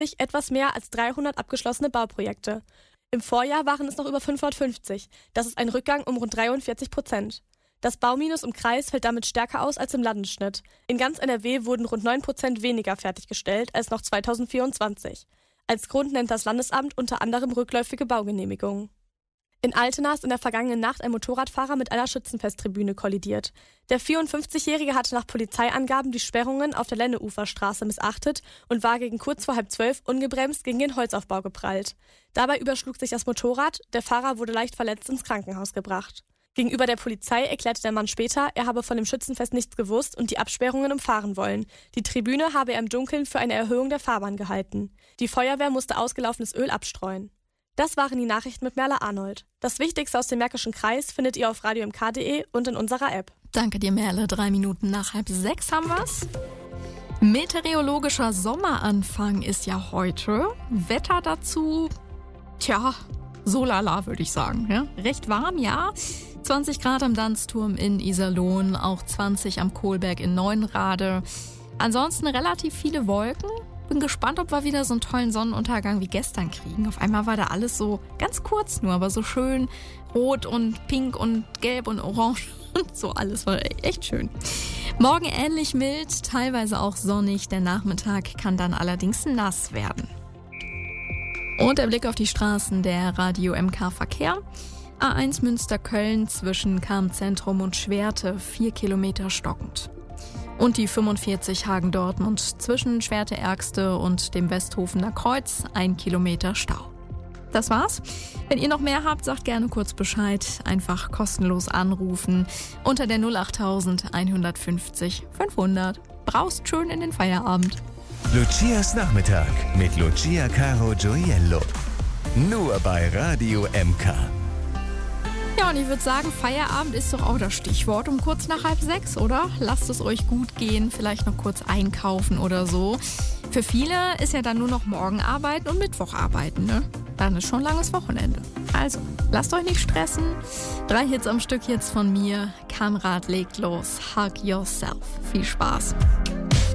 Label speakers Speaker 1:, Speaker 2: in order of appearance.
Speaker 1: etwas mehr als 300 abgeschlossene Bauprojekte. Im Vorjahr waren es noch über 550. Das ist ein Rückgang um rund 43%. Das Bauminus im Kreis fällt damit stärker aus als im Landesschnitt. In ganz NRW wurden rund 9% weniger fertiggestellt als noch 2024. Als Grund nennt das Landesamt unter anderem rückläufige Baugenehmigungen. In Altena ist in der vergangenen Nacht ein Motorradfahrer mit einer Schützenfesttribüne kollidiert. Der 54-Jährige hatte nach Polizeiangaben die Sperrungen auf der Lenneuferstraße missachtet und war gegen kurz vor 11:30 ungebremst gegen den Holzaufbau geprallt. Dabei überschlug sich das Motorrad, der Fahrer wurde leicht verletzt ins Krankenhaus gebracht. Gegenüber der Polizei erklärte der Mann später, er habe von dem Schützenfest nichts gewusst und die Absperrungen umfahren wollen. Die Tribüne habe er im Dunkeln für eine Erhöhung der Fahrbahn gehalten. Die Feuerwehr musste ausgelaufenes Öl abstreuen. Das waren die Nachrichten mit Merle Arnold. Das Wichtigste aus dem Märkischen Kreis findet ihr auf radiomk.de und in unserer App.
Speaker 2: Danke dir, Merle. 3 Minuten nach 5:30 haben wir's. Meteorologischer Sommeranfang ist ja heute. Wetter dazu, so lala, würde ich sagen. Ja? Recht warm, ja. 20 Grad am Danzturm in Iserlohn, auch 20 am Kohlberg in Neuenrade. Ansonsten relativ viele Wolken. Bin gespannt, ob wir wieder so einen tollen Sonnenuntergang wie gestern kriegen. Auf einmal war da alles so ganz kurz nur, aber so schön rot und pink und gelb und orange und so alles war echt schön. Morgen ähnlich mild, teilweise auch sonnig. Der Nachmittag kann dann allerdings nass werden. Und der Blick auf die Straßen der Radio MK Verkehr. A1 Münster-Köln zwischen Cham-Zentrum und Schwerte 4 Kilometer stockend. Und die 45 Hagen-Dortmund zwischen Schwerte-Ergste und dem Westhofener Kreuz 1 Kilometer Stau. Das war's. Wenn ihr noch mehr habt, sagt gerne kurz Bescheid. Einfach kostenlos anrufen unter der 08000 150 500. Braust schön in den Feierabend.
Speaker 3: Lucias Nachmittag mit Lucia Caro Gioiello. Nur bei Radio MK.
Speaker 2: Ja, und ich würde sagen, Feierabend ist doch auch das Stichwort um kurz nach 5:30, oder? Lasst es euch gut gehen, vielleicht noch kurz einkaufen oder so. Für viele ist ja dann nur noch morgen arbeiten und Mittwoch arbeiten, ne? Dann ist schon langes Wochenende. Also, lasst euch nicht stressen. 3 Hits am Stück jetzt von mir. Kamrat legt los. Hug yourself. Viel Spaß.